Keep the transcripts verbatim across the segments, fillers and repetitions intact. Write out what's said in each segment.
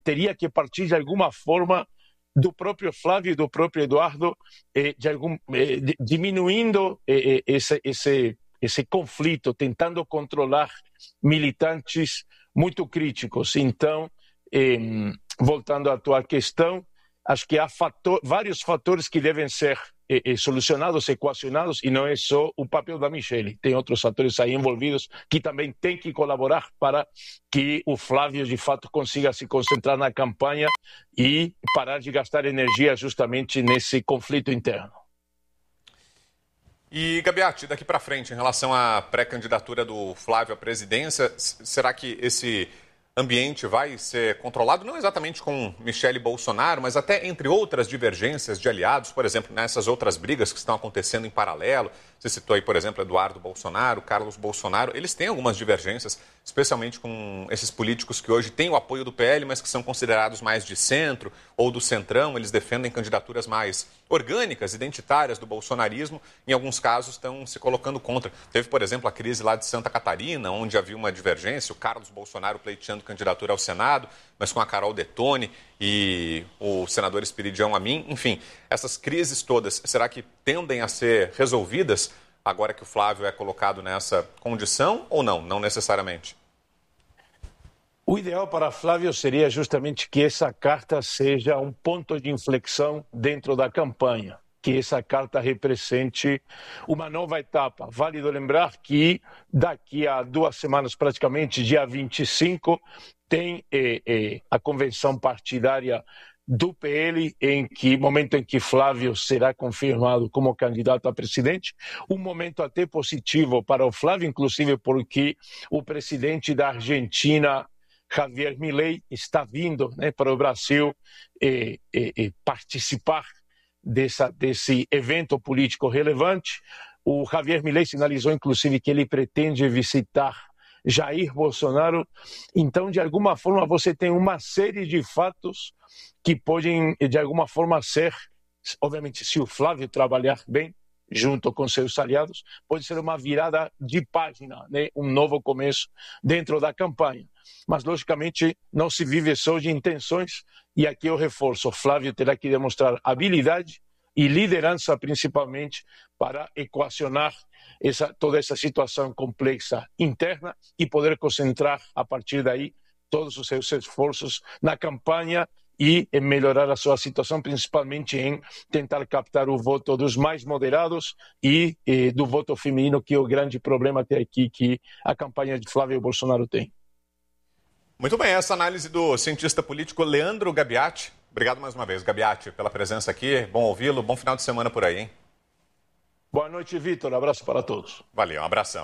teria que partir de alguma forma do próprio Flávio e do próprio Eduardo, eh, de algum, eh, de, diminuindo eh, esse, esse, esse conflito, tentando controlar militantes muito críticos. Então, eh, voltando à tua questão, acho que há fator, vários fatores que devem ser eh, eh, solucionados, equacionados, e não é só o papel da Michelle. Tem outros fatores aí envolvidos que também têm que colaborar para que o Flávio, de fato, consiga se concentrar na campanha e parar de gastar energia justamente nesse conflito interno. E, Gabiati, daqui para frente, em relação à pré-candidatura do Flávio à presidência, será que esse ambiente vai ser controlado, não exatamente com Michele Bolsonaro, mas até entre outras divergências de aliados, por exemplo, nessas outras brigas que estão acontecendo em paralelo? Você citou aí, por exemplo, Eduardo Bolsonaro, Carlos Bolsonaro. Eles têm algumas divergências, especialmente com esses políticos que hoje têm o apoio do P L, mas que são considerados mais de centro ou do centrão. Eles defendem candidaturas mais orgânicas, identitárias do bolsonarismo. Em alguns casos estão se colocando contra. Teve, por exemplo, a crise lá de Santa Catarina, onde havia uma divergência, o Carlos Bolsonaro pleiteando candidatura ao Senado, mas com a Carol Detone e o senador Espiridião Amin. Enfim, essas crises todas, será que tendem a ser resolvidas agora que o Flávio é colocado nessa condição ou não? Não necessariamente. O ideal para Flávio seria justamente que essa carta seja um ponto de inflexão dentro da campanha, que essa carta represente uma nova etapa. Válido lembrar que daqui a duas semanas, praticamente, dia vinte e cinco, tem eh, eh, a convenção partidária do P L, em que momento em que Flávio será confirmado como candidato a presidente, um momento até positivo para o Flávio, inclusive porque o presidente da Argentina, Javier Milei, está vindo, né, para o Brasil eh, eh, eh, participar dessa, desse evento político relevante. O Javier Milei sinalizou, inclusive, que ele pretende visitar Jair Bolsonaro. Então, de alguma forma, você tem uma série de fatos que podem, de alguma forma, ser, obviamente, se o Flávio trabalhar bem, junto com seus aliados, pode ser uma virada de página, né? Um novo começo dentro da campanha. Mas, logicamente, não se vive só de intenções, e aqui eu reforço, o Flávio terá que demonstrar habilidade e liderança, principalmente, para equacionar essa, toda essa situação complexa interna e poder concentrar, a partir daí, todos os seus esforços na campanha e em melhorar a sua situação, principalmente em tentar captar o voto dos mais moderados e, e do voto feminino, que é o grande problema até aqui que a campanha de Flávio Bolsonaro tem. Muito bem, essa análise do cientista político Leandro Gabiati. Obrigado mais uma vez, Gabiati, pela presença aqui. Bom ouvi-lo, bom final de semana por aí, hein? Boa noite, Vitor. Abraço para todos. Valeu, um abração.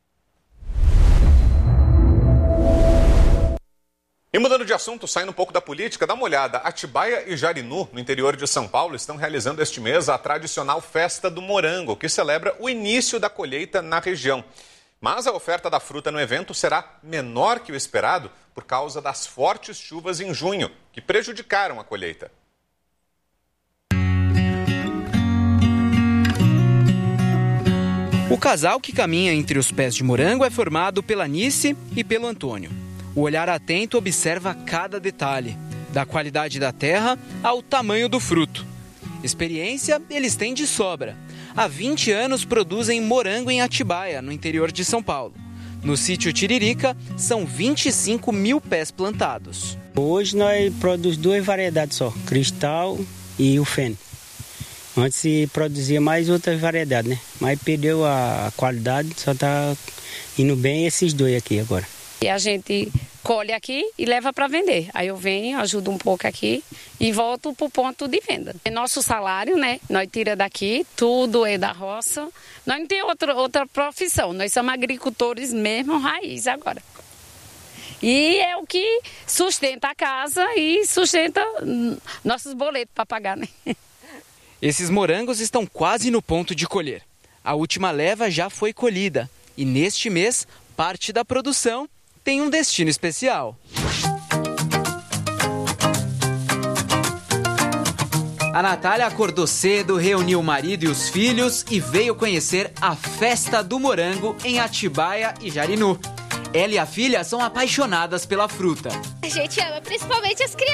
E mudando de assunto, saindo um pouco da política, dá uma olhada. Atibaia e Jarinu, no interior de São Paulo, estão realizando este mês a tradicional Festa do Morango, que celebra o início da colheita na região. Mas a oferta da fruta no evento será menor que o esperado por causa das fortes chuvas em junho, que prejudicaram a colheita. O casal que caminha entre os pés de morango é formado pela Nice e pelo Antônio. O olhar atento observa cada detalhe, da qualidade da terra ao tamanho do fruto. Experiência eles têm de sobra. Há vinte anos produzem morango em Atibaia, no interior de São Paulo. No sítio Tiririca, são vinte e cinco mil pés plantados. Hoje nós produzimos duas variedades só, Cristal e o Feno. Antes se produzia mais outras variedades, né? Mas perdeu a qualidade, só está indo bem esses dois aqui agora. E a gente colhe aqui e leva para vender. Aí eu venho, ajudo um pouco aqui e volto para o ponto de venda. É nosso salário, né? Nós tira daqui, tudo é da roça. Nós não temos outra, outra profissão, nós somos agricultores mesmo, raiz agora. E é o que sustenta a casa e sustenta nossos boletos para pagar, né? Esses morangos estão quase no ponto de colher. A última leva já foi colhida e neste mês, parte da produção tem um destino especial. A Natália acordou cedo, reuniu o marido e os filhos e veio conhecer a Festa do Morango em Atibaia e Jarinu. Ela e a filha são apaixonadas pela fruta. A gente ama, principalmente as crianças.